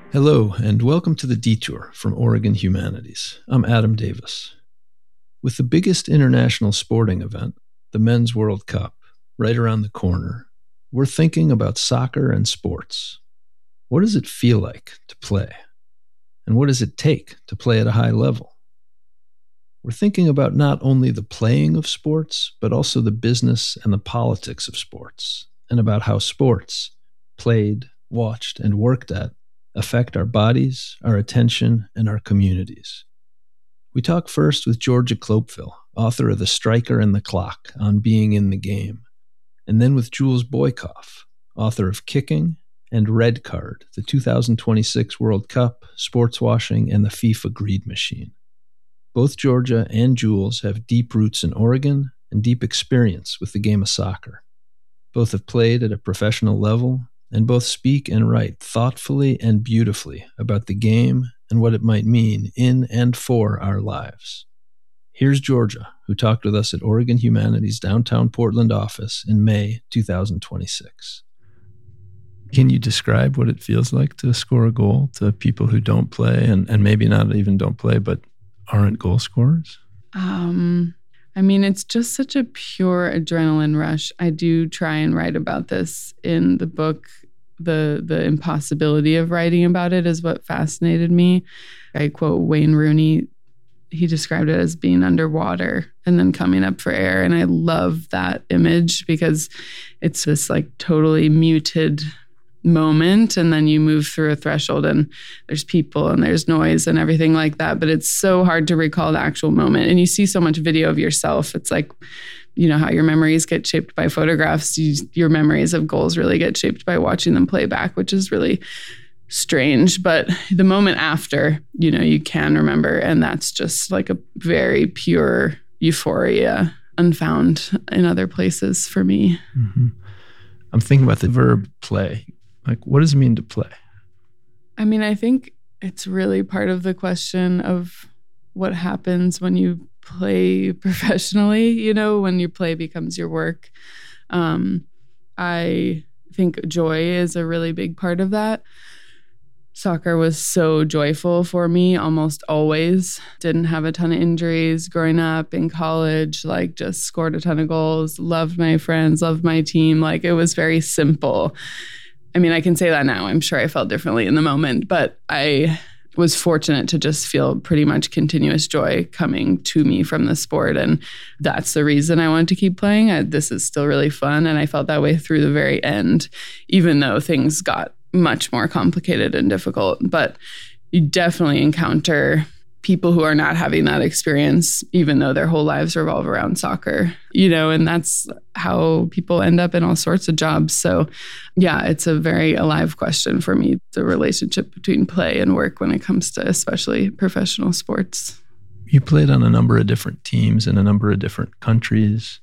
Hello, and welcome to The Detour from Oregon Humanities. I'm Adam Davis. With the biggest international sporting event, the Men's World Cup, right around the corner, we're thinking about soccer and sports. What does it feel like to play? And what does it take to play at a high level? We're thinking about not only the playing of sports, but also the business and the politics of sports, and about how sports, played, watched, and worked at, affect our bodies, our attention, and our communities. We talk first with Georgia Kloepfel, author of The Striker and the Clock, on being in the game, and then with Jules Boykoff, author of Kicking and Red Card, the 2026 World Cup, sports washing, and the FIFA Greed Machine. Both Georgia and Jules have deep roots in Oregon and deep experience with the game of soccer. Both have played at a professional level, and both speak and write thoughtfully and beautifully about the game and what it might mean in and for our lives. Here's Georgia, who talked with us at Oregon Humanities' downtown Portland office in May 2026. Can you describe what it feels like to score a goal to people who don't play and maybe not even don't play, but aren't goal scorers? It's just such a pure adrenaline rush. I do try and write about this in the book. The impossibility of writing about it is what fascinated me. I quote Wayne Rooney. He described it as being underwater and then coming up for air. And I love that image because it's this like totally muted moment, and then you move through a threshold and there's people and there's noise and everything like that, but it's so hard to recall the actual moment. And you see so much video of yourself. It's like, you know how your memories get shaped by photographs, your memories of goals really get shaped by watching them play back, which is really strange. But the moment after, you can remember, and that's just like a very pure euphoria unfound in other places for me. Mm-hmm. I'm thinking about the verb play. Like, what does it mean to play? I think it's really part of the question of what happens when you play professionally, when your play becomes your work. I think joy is a really big part of that. Soccer was so joyful for me almost always. Didn't have a ton of injuries growing up in college, just scored a ton of goals, loved my friends, loved my team. It was very simple. I can say that now. I'm sure I felt differently in the moment, but I was fortunate to just feel pretty much continuous joy coming to me from the sport. And that's the reason I wanted to keep playing. This is still really fun. And I felt that way through the very end, even though things got much more complicated and difficult. But you definitely encounter people who are not having that experience, even though their whole lives revolve around soccer, and that's how people end up in all sorts of jobs. So yeah, it's a very alive question for me, the relationship between play and work when it comes to especially professional sports. You played on a number of different teams in a number of different countries.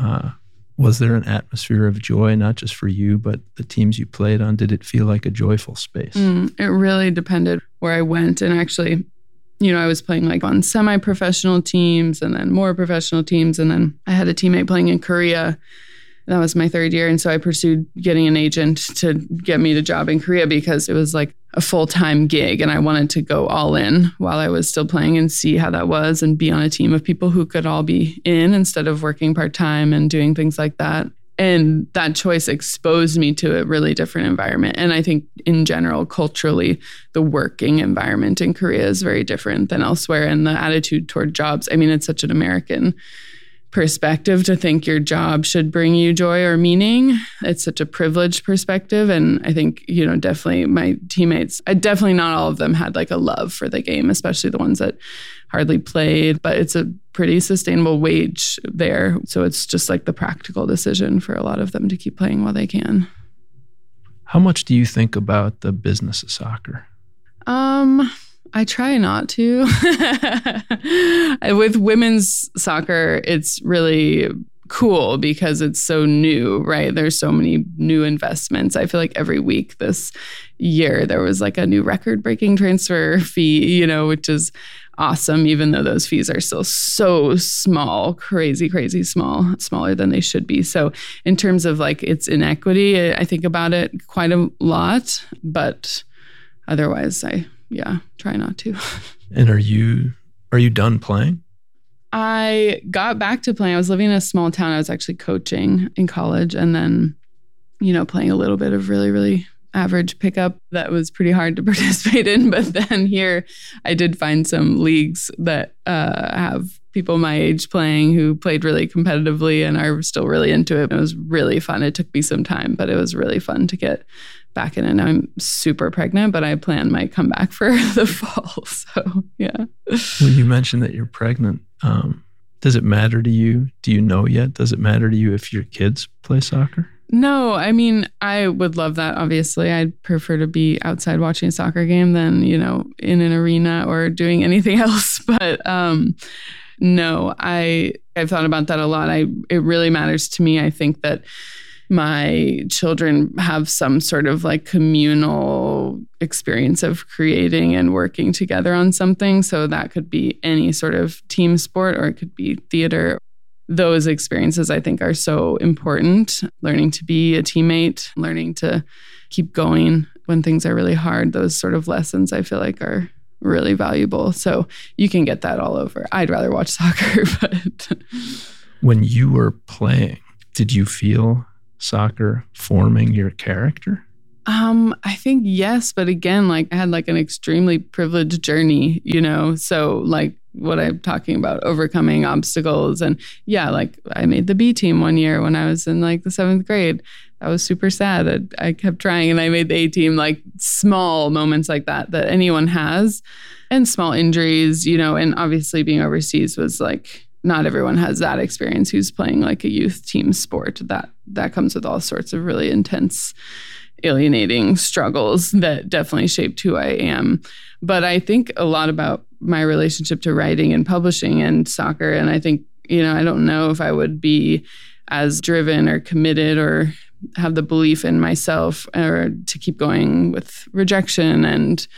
Was there an atmosphere of joy, not just for you, but the teams you played on? Did it feel like a joyful space? It really depended where I went. And actually, I was playing on semi-professional teams and then more professional teams. And then I had a teammate playing in Korea. That was my third year. And so I pursued getting an agent to get me the job in Korea because it was a full-time gig. And I wanted to go all in while I was still playing and see how that was and be on a team of people who could all be in instead of working part-time and doing things like that. And that choice exposed me to a really different environment. And I think in general, culturally, the working environment in Korea is very different than elsewhere. And the attitude toward jobs, it's such an American perspective to think your job should bring you joy or meaning. It's such a privileged perspective. And I think, definitely my teammates, definitely not all of them had a love for the game, especially the ones that hardly played, but it's a pretty sustainable wage there. So it's just the practical decision for a lot of them to keep playing while they can. How much do you think about the business of soccer? I try not to. With women's soccer, it's really cool because it's so new, right? There's so many new investments. I feel like every week this year there was a new record-breaking transfer fee, which is awesome, even though those fees are still so small, crazy small, smaller than they should be. So in terms of its inequity, I think about it quite a lot, but otherwise I try not to. And are you done playing? I got back to playing. I was living in a small town. I was actually coaching in college and then, playing a little bit of really, really average pickup that was pretty hard to participate in. But then here I did find some leagues that have people my age playing who played really competitively and are still really into it. It was really fun. It took me some time, but it was really fun to get back in it. Now I'm super pregnant, but I plan my comeback for the fall. So, yeah. Well, you mentioned that you're pregnant. Does it matter to you? Do you know yet? Does it matter to you if your kids play soccer? No, I mean, I would love that. Obviously, I'd prefer to be outside watching a soccer game than, in an arena or doing anything else. But no, I've thought about that a lot. It really matters to me. I think that my children have some sort of like communal experience of creating and working together on something. So that could be any sort of team sport or it could be theater. Those experiences I think are so important. Learning to be a teammate, learning to keep going when things are really hard. Those sort of lessons I feel like are really valuable. So you can get that all over. I'd rather watch soccer, but... When you were playing, did you feel soccer forming your character? I think yes, but again, like I had like an extremely privileged journey, so like what I'm talking about, overcoming obstacles. And yeah, like I made the B team one year when I was in like the 7th grade. That was super sad. I kept trying and I made the A team. Like small moments like that anyone has, and small injuries, and obviously being overseas was like, not everyone has that experience who's playing like a youth team sport. That comes with all sorts of really intense, alienating struggles that definitely shaped who I am. But I think a lot about my relationship to writing and publishing and soccer. And I think, I don't know if I would be as driven or committed or have the belief in myself or to keep going with rejection and,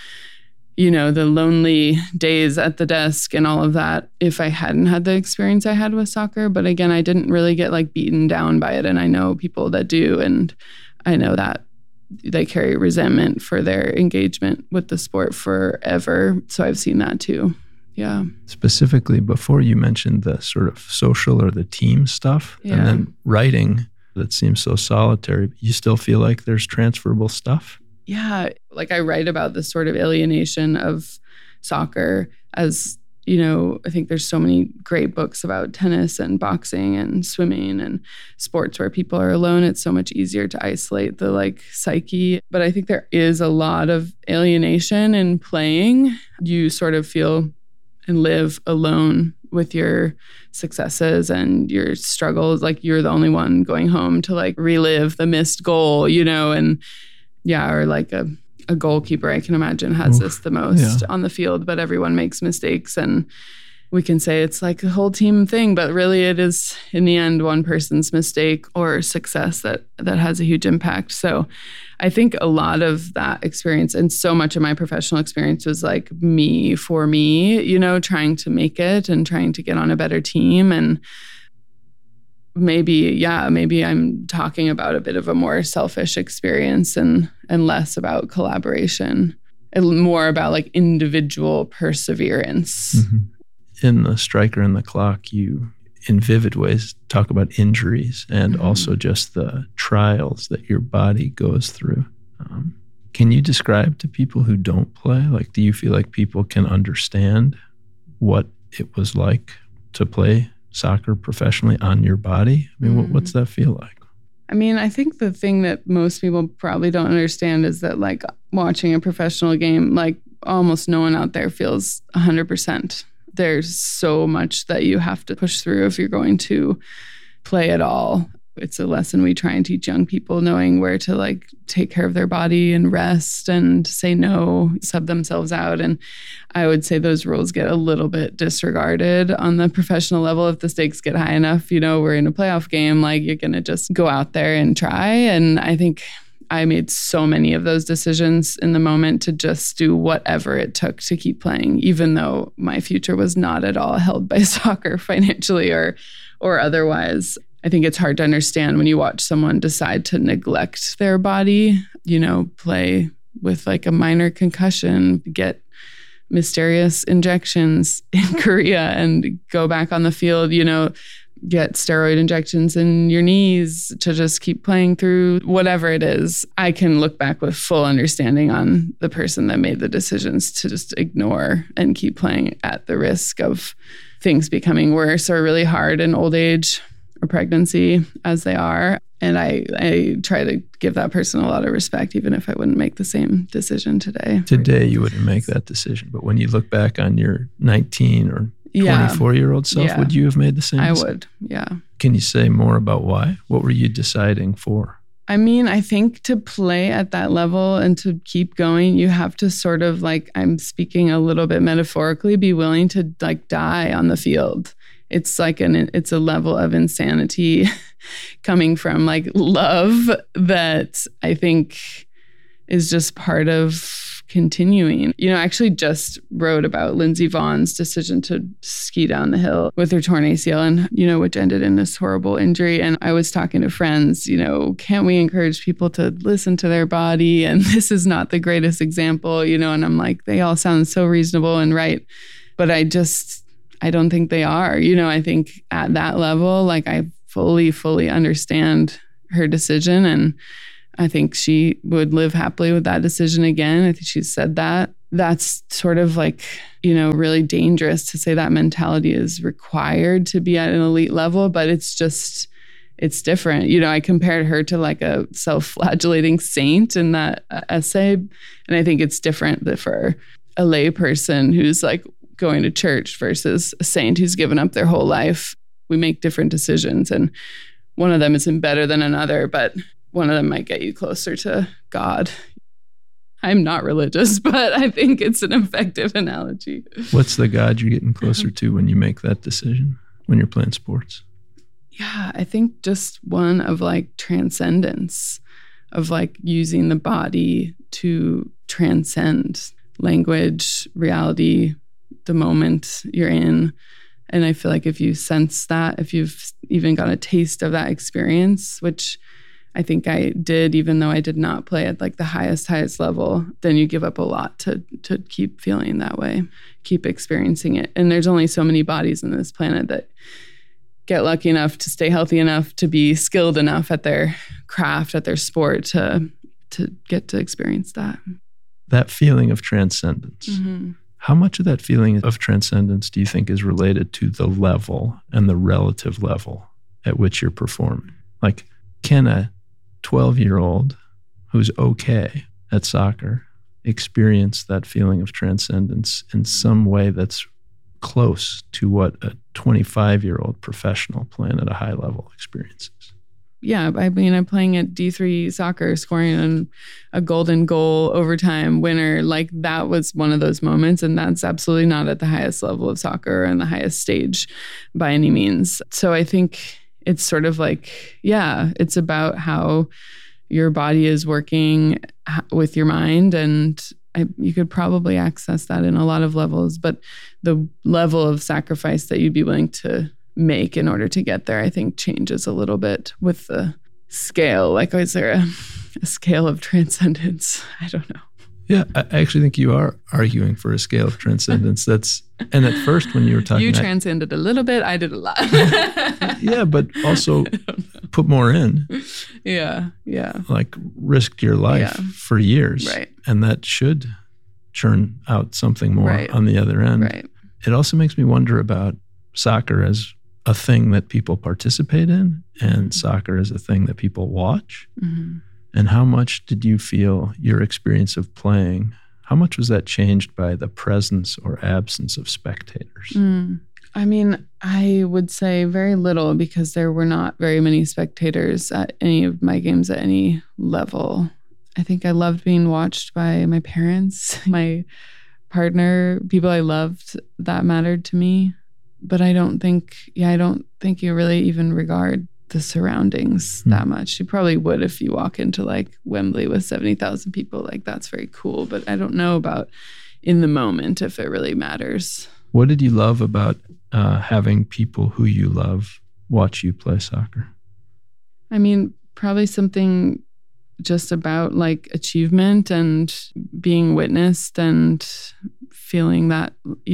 the lonely days at the desk and all of that if I hadn't had the experience I had with soccer. But again, I didn't really get like beaten down by it. And I know people that do. And I know that they carry resentment for their engagement with the sport forever. So I've seen that too. Yeah. Specifically, before you mentioned the sort of social or the team stuff, and then writing that seems so solitary, you still feel like there's transferable stuff? Yeah. Like I write about this sort of alienation of soccer as, I think there's so many great books about tennis and boxing and swimming and sports where people are alone. It's so much easier to isolate the like psyche. But I think there is a lot of alienation in playing. You sort of feel and live alone with your successes and your struggles. Like you're the only one going home to like relive the missed goal, and or like a goalkeeper, I can imagine, has this the most on the field, but everyone makes mistakes. And we can say it's like a whole team thing, but really it is in the end one person's mistake or success that has a huge impact. So I think a lot of that experience and so much of my professional experience was like me for me, trying to make it and trying to get on a better team. And maybe I'm talking about a bit of a more selfish experience and less about collaboration and more about like individual perseverance. Mm-hmm. In The Striker and the Clock, you, in vivid ways, talk about injuries and also just the trials that your body goes through. Can you describe to people who don't play? Like, do you feel like people can understand what it was like to play soccer professionally on your body? I mean, what's that feel like? I mean, I think the thing that most people probably don't understand is that like watching a professional game, like almost no one out there feels 100%. There's so much that you have to push through if you're going to play at all. It's a lesson we try and teach young people, knowing where to like take care of their body and rest and say no, sub themselves out. And I would say those rules get a little bit disregarded on the professional level. If the stakes get high enough, we're in a playoff game, like you're going to just go out there and try. And I think I made so many of those decisions in the moment to just do whatever it took to keep playing, even though my future was not at all held by soccer financially or otherwise. I think it's hard to understand when you watch someone decide to neglect their body, play with like a minor concussion, get mysterious injections in Korea and go back on the field, get steroid injections in your knees to just keep playing through whatever it is. I can look back with full understanding on the person that made the decisions to just ignore and keep playing at the risk of things becoming worse or really hard in old age or pregnancy as they are. And I try to give that person a lot of respect, even if I wouldn't make the same decision today. Today, you wouldn't make that decision. But when you look back on your 19 or 24-year-old self, would you have made the same decision? I would, yeah. Can you say more about why? What were you deciding for? I mean, I think to play at that level and to keep going, you have to sort of like, I'm speaking a little bit metaphorically, be willing to like die on the field. It's like it's a level of insanity coming from like love that I think is just part of continuing. I actually just wrote about Lindsey Vonn's decision to ski down the hill with her torn ACL and, which ended in this horrible injury. And I was talking to friends, can't we encourage people to listen to their body? And this is not the greatest example, and I'm like, they all sound so reasonable and right. But I don't think they are. I think at that level, like I fully understand her decision. And I think she would live happily with that decision again. I think she's said that. That's sort of like, really dangerous to say that mentality is required to be at an elite level, but it's different. I compared her to like a self-flagellating saint in that essay. And I think it's different for a lay person who's like going to church versus a saint who's given up their whole life. We make different decisions, and one of them isn't better than another, but one of them might get you closer to God. I'm not religious, but I think it's an effective analogy. What's the God you're getting closer to when you make that decision, when you're playing sports? Yeah, I think just one of like transcendence, of like using the body to transcend language, reality, the moment you're in. And I feel like if you sense that, if you've even got a taste of that experience, which I think I did, even though I did not play at like the highest level, then you give up a lot to keep feeling that way, keep experiencing it. And there's only so many bodies on this planet that get lucky enough to stay healthy enough, to be skilled enough at their craft, at their sport, to get to experience that. That feeling of transcendence. Mm-hmm. How much of that feeling of transcendence do you think is related to the level and the relative level at which you're performing? Like, can a 12-year-old who's okay at soccer experience that feeling of transcendence in some way that's close to what a 25-year-old professional playing at a high level experiences? Yeah, I mean, I'm playing at D3 soccer, scoring a golden goal overtime winner. Like, that was one of those moments, and that's absolutely not at the highest level of soccer and the highest stage by any means. So I think it's sort of like, yeah, it's about how your body is working with your mind, and you could probably access that in a lot of levels, but the level of sacrifice that you'd be willing to make in order to get there, I think, changes a little bit with the scale. Like, is there a scale of transcendence? I don't know. Yeah, I actually think you are arguing for a scale of transcendence. And at first when you were talking... You transcended a little bit, I did a lot. Yeah, but also put more in. Yeah. Like, risked your life for years. Right. And that should churn out something more on the other end. Right. It also makes me wonder about soccer as a thing that people participate in, and soccer as a thing that people watch. Mm-hmm. And how much did you feel your experience of playing, how much was that changed by the presence or absence of spectators? I mean, I would say very little, because there were not very many spectators at any of my games at any level. I think I loved being watched by my parents, my partner, people I loved. That mattered to me. But I don't think you really even regard the surroundings that much. You probably would if you walk into like Wembley with 70,000 people. Like, that's very cool. But I don't know about in the moment if it really matters. What did you love about having people who you love watch you play soccer? I mean, probably something just about like achievement and being witnessed and feeling that,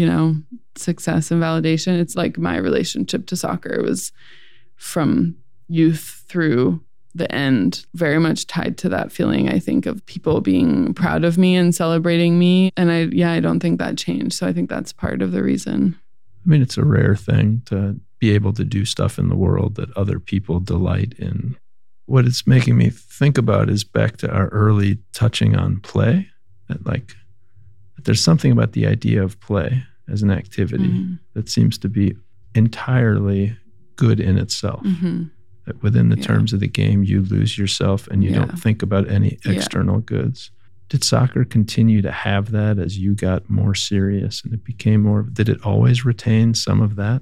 success and validation. It's like my relationship to soccer was from youth through the end, very much tied to that feeling, I think, of people being proud of me and celebrating me. And I don't think that changed. So I think that's part of the reason. I mean, it's a rare thing to be able to do stuff in the world that other people delight in. What it's making me think about is back to our early touching on play, that there's something about the idea of play as an activity that seems to be entirely good in itself. That within the terms of the game, you lose yourself and you don't think about any external goods. Did soccer continue to have that as you got more serious and it became more? Did it always retain some of that?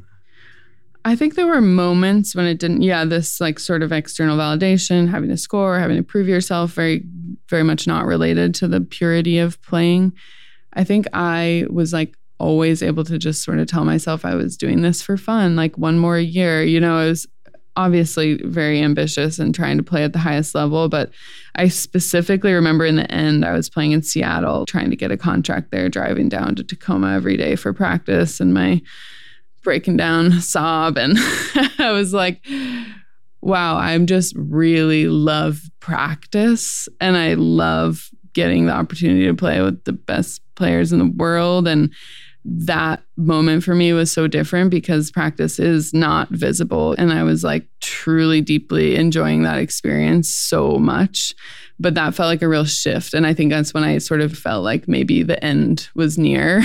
I think there were moments when it didn't. This like sort of external validation, having to score, having to prove yourself, very, very much not related to the purity of playing. I think I was like always able to just sort of tell myself I was doing this for fun, like one more year. I was obviously very ambitious and trying to play at the highest level, but I specifically remember in the end, I was playing in Seattle, trying to get a contract there, driving down to Tacoma every day for practice, and my breaking down sob. And I was like, wow, I'm just really love practice. And I love getting the opportunity to play with the best players in the world. And that moment for me was so different because practice is not visible. And I was like truly deeply enjoying that experience so much. But that felt like a real shift. And I think that's when I sort of felt like maybe the end was near.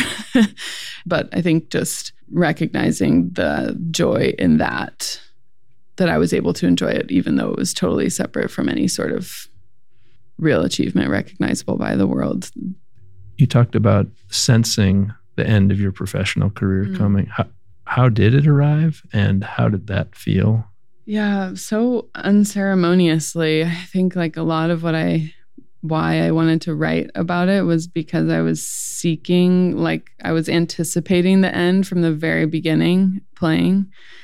But I think just recognizing the joy in that I was able to enjoy it, even though it was totally separate from any sort of real achievement recognizable by the world. You talked about sensing the end of your professional career coming. How did it arrive and how did that feel? Yeah, so unceremoniously. I think like a lot of why I wanted to write about it was because I was seeking, like I was anticipating the end from the very beginning playing.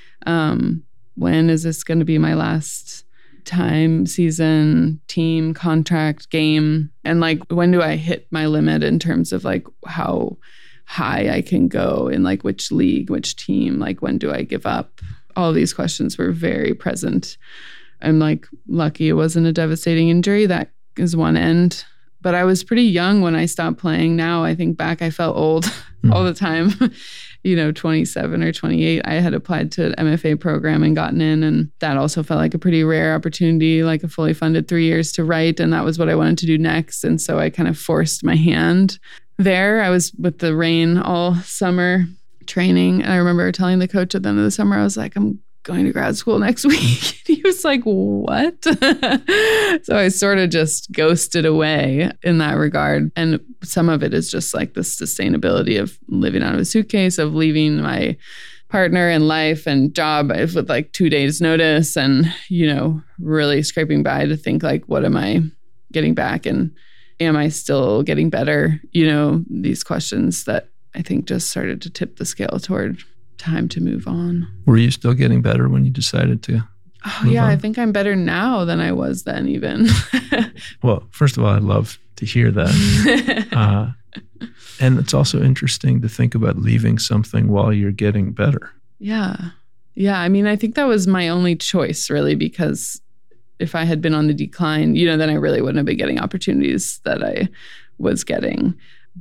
When is this going to be my last time, season, team, contract, game? And like, when do I hit my limit in terms of like how high I can go in like which league, which team, like when do I give up? All of these questions were very present. I'm like lucky it wasn't a devastating injury. That is one end. But I was pretty young when I stopped playing. Now I think back, I felt old all the time. 27 or 28, I had applied to an MFA program and gotten in. And that also felt like a pretty rare opportunity, like a fully funded 3 years to write. And that was what I wanted to do next. And so I kind of forced my hand there. I was with the Reign all summer training. And I remember telling the coach at the end of the summer, I was like, I'm going to grad school next week. He was like, what? So I sort of just ghosted away in that regard. And some of it is just like the sustainability of living out of a suitcase, of leaving my partner and life and job with like 2 days notice and, really scraping by to think like, what am I getting back? And am I still getting better? These questions that I think just started to tip the scale toward time to move on. Were you still getting better when you decided to? Oh, yeah. On? I think I'm better now than I was then even. Well, first of all, I love to hear that. And it's also interesting to think about leaving something while you're getting better. Yeah. Yeah. I mean, I think that was my only choice really, because if I had been on the decline, then I really wouldn't have been getting opportunities that I was getting.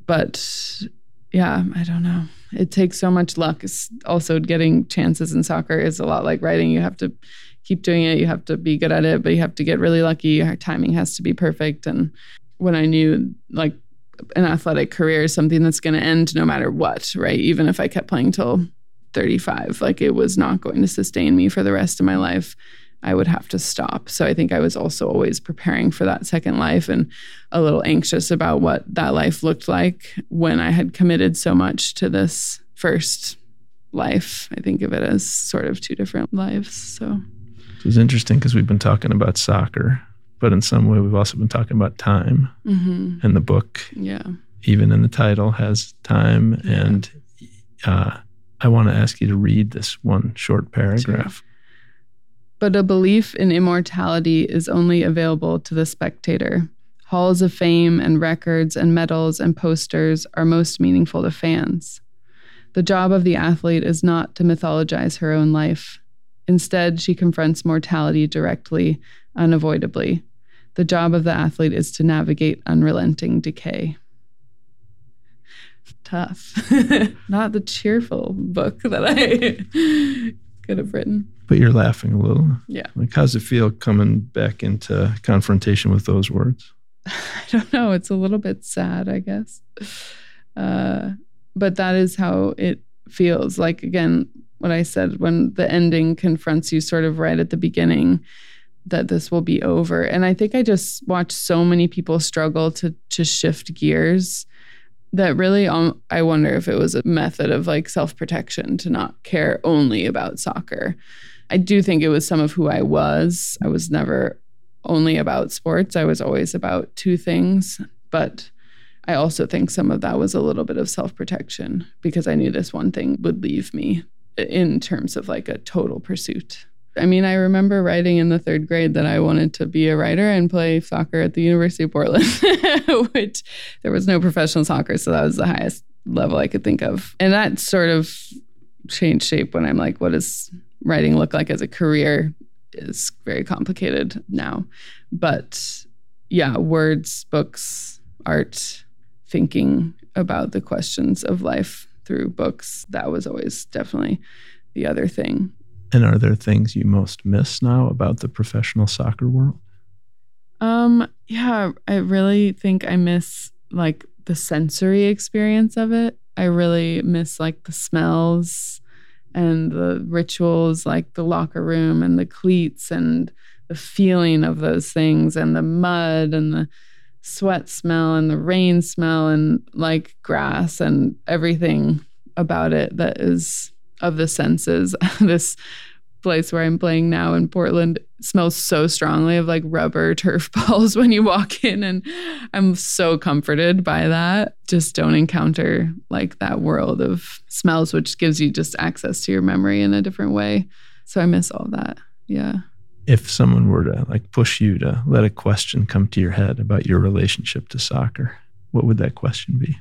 But yeah, I don't know. It takes so much luck. It's also, getting chances in soccer is a lot like writing. You have to keep doing it. You have to be good at it, but you have to get really lucky. Your timing has to be perfect. And when I knew like an athletic career is something that's going to end no matter what, right? Even if I kept playing till 35, like it was not going to sustain me for the rest of my life. I would have to stop. So I think I was also always preparing for that second life and a little anxious about what that life looked like when I had committed so much to this first life. I think of it as sort of two different lives. So it's interesting because we've been talking about soccer, but in some way we've also been talking about time. And the book, even in the title, has time. Yeah. And I want to ask you to read this one short paragraph. Sure. But a belief in immortality is only available to the spectator. Halls of fame and records and medals and posters are most meaningful to fans. The job of the athlete is not to mythologize her own life. Instead, she confronts mortality directly, unavoidably. The job of the athlete is to navigate unrelenting decay. Tough. Not the cheerful book that I could have written. But you're laughing a little. Yeah. Like, how's it feel coming back into confrontation with those words? I don't know. It's a little bit sad, I guess. But that is how it feels. Like, again, what I said, when the ending confronts you sort of right at the beginning, that this will be over. And I think I just watched so many people struggle to shift gears that really, I wonder if it was a method of like self-protection to not care only about soccer. I do think it was some of who I was. I was never only about sports. I was always about two things. But I also think some of that was a little bit of self-protection because I knew this one thing would leave me in terms of like a total pursuit. I mean, I remember writing in the 3rd grade that I wanted to be a writer and play soccer at the University of Portland, which there was no professional soccer, so that was the highest level I could think of. And that sort of changed shape when I'm like, what does writing look like as a career is very complicated now. But yeah, words, books, art, thinking about the questions of life through books, that was always definitely the other thing. And are there things you most miss now about the professional soccer world? Yeah, I really think I miss like the sensory experience of it. I really miss like the smells and the rituals, like the locker room and the cleats and the feeling of those things and the mud and the sweat smell and the rain smell and like grass and everything about it that is of the senses. This place where I'm playing now in Portland smells so strongly of like rubber turf balls when you walk in, and I'm so comforted by that. Just don't encounter like that world of smells, which gives you just access to your memory in a different way. So I miss all that. Yeah. If someone were to like push you to let a question come to your head about your relationship to soccer, what would that question be?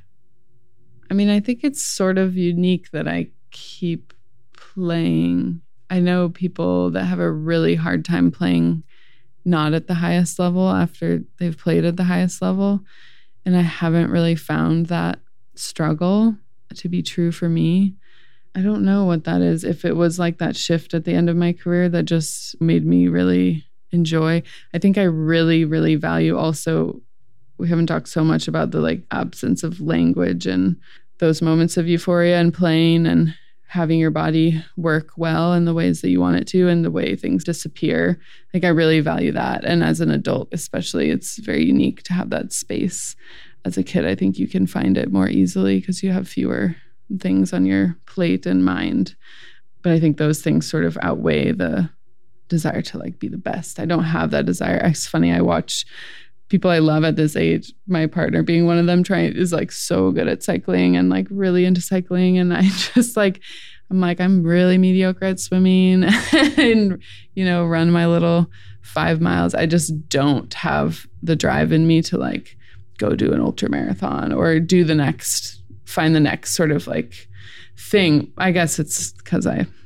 I mean, I think it's sort of unique that I keep playing. I know people that have a really hard time playing not at the highest level after they've played at the highest level. And I haven't really found that struggle to be true for me. I don't know what that is. If it was like that shift at the end of my career that just made me really enjoy. I think I really, really value also, we haven't talked so much about the like absence of language and those moments of euphoria and playing and having your body work well in the ways that you want it to and the way things disappear. Like I really value that. And as an adult, especially, it's very unique to have that space. As a kid, I think you can find it more easily because you have fewer things on your plate and mind. But I think those things sort of outweigh the desire to like be the best. I don't have that desire. It's funny, I watch people I love at this age, my partner being one of them, is like so good at cycling and like really into cycling. And I just like, I'm really mediocre at swimming and, you know, run my little 5 miles. I just don't have the drive in me to like go do an ultra marathon or find the next sort of like thing. I guess it's because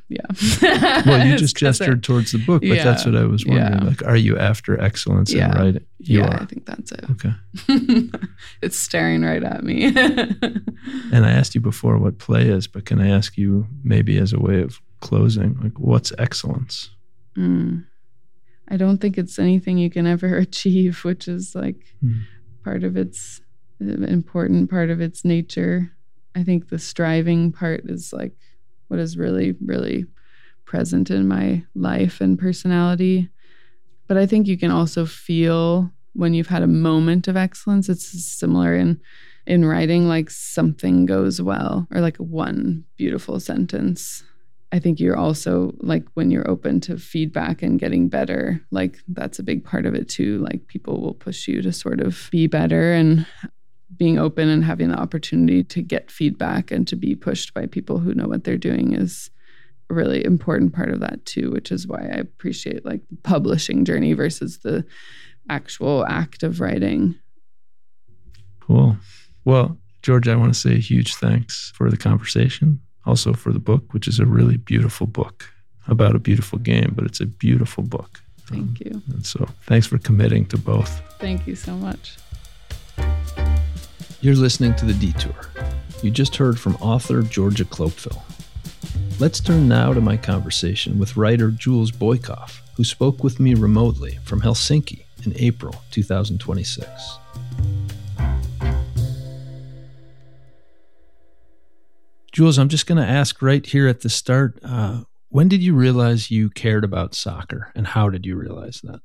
Well, you just gestured towards the book, but that's what I was wondering. Yeah. Like, are you after excellence in writing? You are. I think that's it. Okay. It's staring right at me. And I asked you before what play is, but can I ask you maybe as a way of closing, like what's excellence? I don't think it's anything you can ever achieve, which is like part of its important part of its nature. I think the striving part is like what is really, really present in my life and personality. But I think you can also feel when you've had a moment of excellence. It's similar in writing, like something goes well or like one beautiful sentence. I think you're also like when you're open to feedback and getting better, like that's a big part of it too. Like people will push you to sort of be better, and being open and having the opportunity to get feedback and to be pushed by people who know what they're doing is a really important part of that too, which is why I appreciate like the publishing journey versus the actual act of writing. Cool. Well, Georgia, I want to say a huge thanks for the conversation. Also for the book, which is a really beautiful book about a beautiful game, but it's a beautiful book. Thank you. And so thanks for committing to both. Thank you so much. You're listening to The Detour. You just heard from author Georgia Kloepfel. Let's turn now to my conversation with writer Jules Boykoff, who spoke with me remotely from Helsinki in April 2026. Jules, I'm just going to ask right here at the start, when did you realize you cared about soccer, and how did you realize that?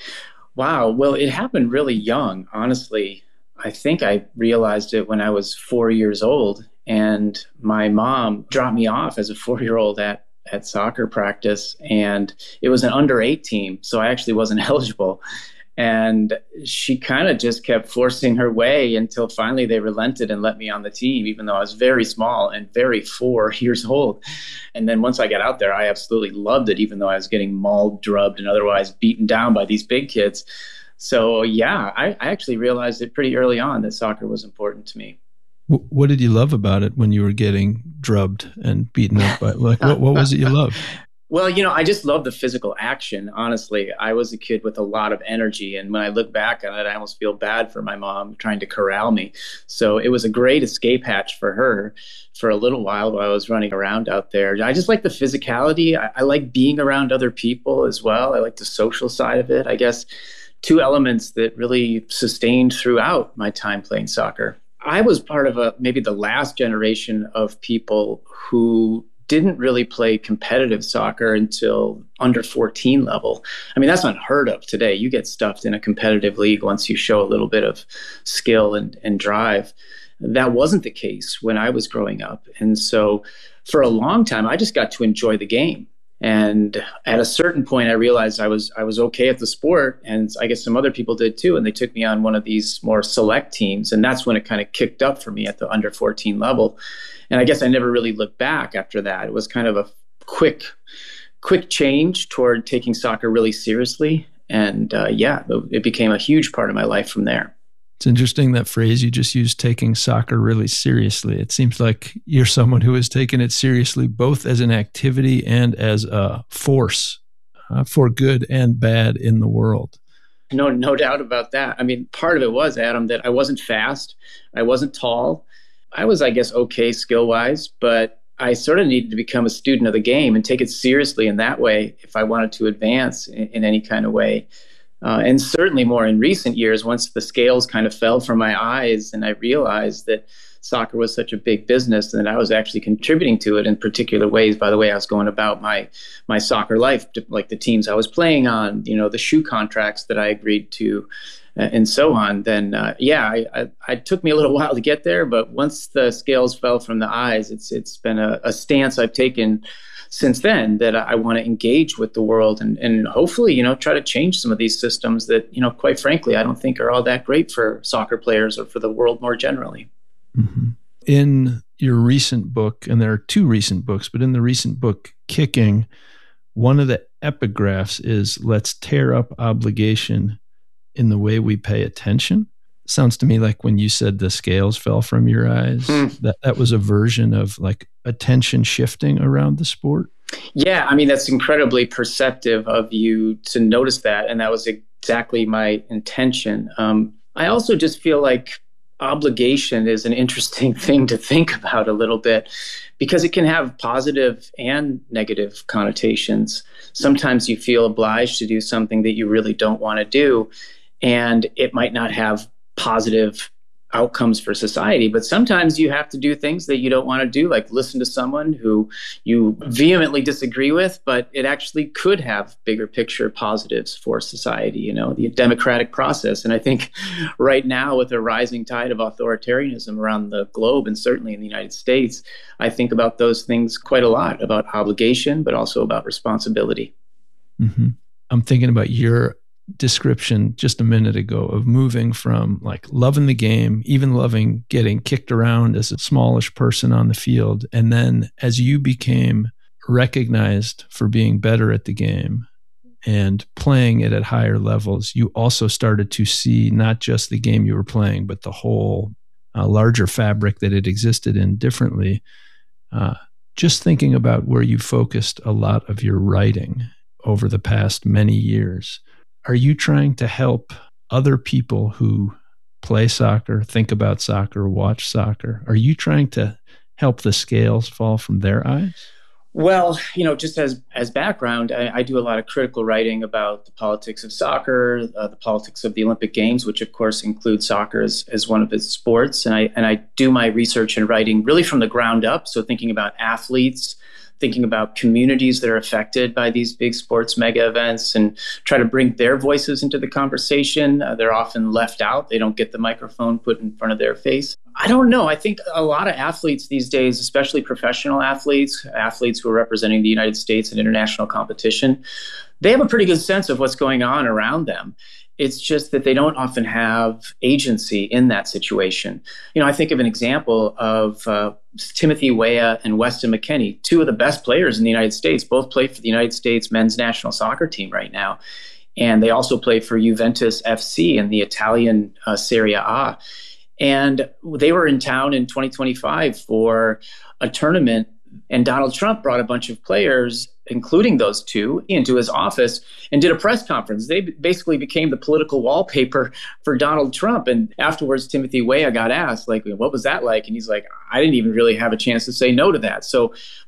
Wow. Well, it happened really young, honestly. I think I realized it when I was 4 years old, and my mom dropped me off as a 4-year-old at soccer practice, and it was an under-8 team, so I actually wasn't eligible. And she kind of just kept forcing her way until finally they relented and let me on the team, even though I was very small and very 4 years old. And then once I got out there, I absolutely loved it, even though I was getting mauled, drubbed, and otherwise beaten down by these big kids. So yeah, I actually realized it pretty early on that soccer was important to me. What did you love about it when you were getting drubbed and beaten up by, like, what was it you loved? Well, I just love the physical action. Honestly, I was a kid with a lot of energy. And when I look back on it, I almost feel bad for my mom trying to corral me. So it was a great escape hatch for her for a little while I was running around out there. I just like the physicality. I like being around other people as well. I like the social side of it. I guess 2 elements that really sustained throughout my time playing soccer. I was part of maybe the last generation of people who didn't really play competitive soccer until under 14 level. I mean, that's unheard of today. You get stuffed in a competitive league once you show a little bit of skill and drive. That wasn't the case when I was growing up. And so for a long time, I just got to enjoy the game. And at a certain point, I realized I was okay at the sport, and I guess some other people did too. And they took me on one of these more select teams, and that's when it kind of kicked up for me at the under 14 level. And I guess I never really looked back after that. It was kind of a quick change toward taking soccer really seriously, and it became a huge part of my life from there. It's interesting, that phrase you just used, taking soccer really seriously. It seems like you're someone who has taken it seriously both as an activity and as a force for good and bad in the world. No doubt about that. I mean, part of it was, Adam, that I wasn't fast. I wasn't tall. I was, I guess, okay skill-wise, but I sort of needed to become a student of the game and take it seriously in that way if I wanted to advance in any kind of way. And certainly more in recent years, once the scales kind of fell from my eyes and I realized that soccer was such a big business and that I was actually contributing to it in particular ways by the way I was going about my soccer life, like the teams I was playing on, the shoe contracts that I agreed to, and so on, then it took me a little while to get there. But once the scales fell from the eyes, it's been a stance I've taken since then that I want to engage with the world and hopefully, try to change some of these systems that, quite frankly, I don't think are all that great for soccer players or for the world more generally. Mm-hmm. In your recent book, and there are 2 recent books, but in the recent book, Kicking, one of the epigraphs is, "Let's tear up obligation in the way we pay attention." Sounds to me like when you said the scales fell from your eyes, that was a version of like attention shifting around the sport. Yeah, I mean, that's incredibly perceptive of you to notice that. And that was exactly my intention. I also just feel like obligation is an interesting thing to think about a little bit because it can have positive and negative connotations. Sometimes you feel obliged to do something that you really don't want to do, and it might not have positive outcomes for society, but sometimes you have to do things that you don't want to do, like listen to someone who you vehemently disagree with, but it actually could have bigger picture positives for society, the democratic process. And I think right now with a rising tide of authoritarianism around the globe, and certainly in the United States, I think about those things quite a lot, about obligation, but also about responsibility. Mm-hmm. I'm thinking about your description just a minute ago of moving from like loving the game, even loving getting kicked around as a smallish person on the field. And then as you became recognized for being better at the game and playing it at higher levels, you also started to see not just the game you were playing, but the whole larger fabric that it existed in differently. Just thinking about where you focused a lot of your writing over the past many years, are you trying to help other people who play soccer, think about soccer, watch soccer? Are you trying to help the scales fall from their eyes? Well, just as background, I do a lot of critical writing about the politics of soccer, the politics of the Olympic Games, which of course includes soccer as one of its sports. And I do my research and writing really from the ground up. So thinking about athletes, thinking about communities that are affected by these big sports mega events, and try to bring their voices into the conversation. They're often left out. They don't get the microphone put in front of their face. I don't know. I think a lot of athletes these days, especially professional athletes who are representing the United States in international competition, they have a pretty good sense of what's going on around them. It's just that they don't often have agency in that situation. I think of an example of Timothy Weah and Weston McKennie, two of the best players in the United States, both play for the United States men's national soccer team right now. And they also play for Juventus FC in the Italian Serie A. And they were in town in 2025 for a tournament, and Donald Trump brought a bunch of players, including those two, into his office and did a press conference. They basically became the political wallpaper for Donald Trump. And afterwards, Timothy Weah got asked, what was that like? And he's like, I didn't even really have a chance to say no to that. So